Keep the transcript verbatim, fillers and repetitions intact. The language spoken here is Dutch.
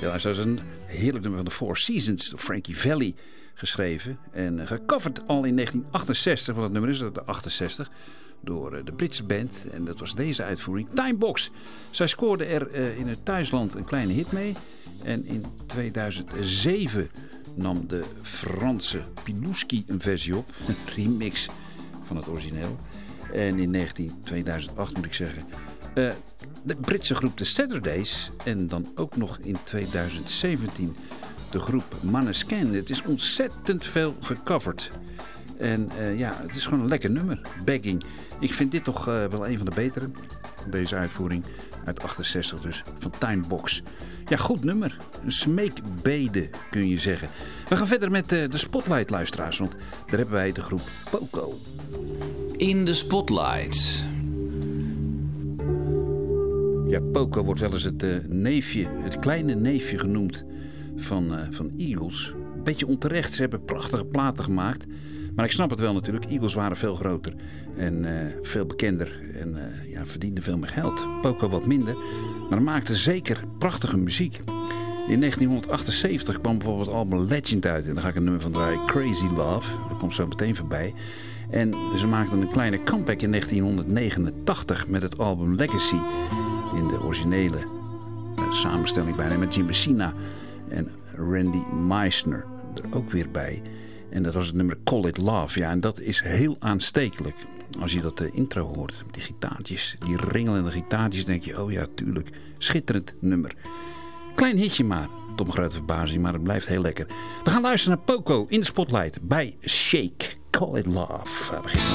Ja, dat is een heerlijk nummer van de Four Seasons door Frankie Valli geschreven. En uh, gecoverd al in negentien achtenzestig, want het nummer is dat de achtenzestig, door uh, de Britse band. En dat was deze uitvoering, Timebox. Zij scoorde er uh, in het thuisland een kleine hit mee. En in tweeduizend zeven nam de Franse Pilouski een versie op. Een remix van het origineel. En in negentien, tweeduizend acht moet ik zeggen... Uh, de Britse groep The Saturdays. En dan ook nog in tweeduizend zeventien de groep Måneskin. Het is ontzettend veel gecoverd. En uh, ja, het is gewoon een lekker nummer. Begging. Ik vind dit toch uh, wel een van de betere. Deze uitvoering uit achtenzestig dus. Van Timebox. Ja, goed nummer. Een smeekbede kun je zeggen. We gaan verder met uh, de Spotlight luisteraars. Want daar hebben wij de groep Poco. In de Spotlight. Ja, Poco wordt wel eens het uh, neefje, het kleine neefje genoemd van, uh, van Eagles. Beetje onterecht, ze hebben prachtige platen gemaakt. Maar ik snap het wel natuurlijk, Eagles waren veel groter en uh, veel bekender. En uh, ja, verdienden veel meer geld. Poco wat minder, maar maakte zeker prachtige muziek. In negentien achtenzeventig kwam bijvoorbeeld het album Legend uit. En daar ga ik een nummer van draaien, Crazy Love. Dat komt zo meteen voorbij. En ze maakten een kleine comeback in negentien negenentachtig met het album Legacy. In de originele uh, samenstelling bijna met Jim Messina en Randy Meisner er ook weer bij. En dat was het nummer Call It Love. Ja, en dat is heel aanstekelijk. Als je dat de intro hoort, die gitaartjes, die ringelende gitaartjes, denk je, oh ja, tuurlijk, schitterend nummer. Klein hitje maar, tot mijn grote verbazing, maar het blijft heel lekker. We gaan luisteren naar Poco in de Spotlight bij Shake. Call It Love.